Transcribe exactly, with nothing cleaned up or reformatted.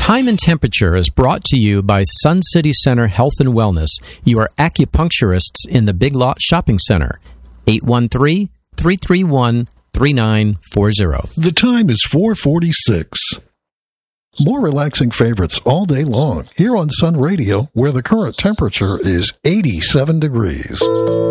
Time and Temperature is brought to you by Sun City Center Health and Wellness, your acupuncturists in the Big Lot Shopping Center. eight one three, three three one, three nine four zero. The time is four forty-six. More relaxing favorites all day long here on Sun Radio, where the current temperature is eighty-seven degrees.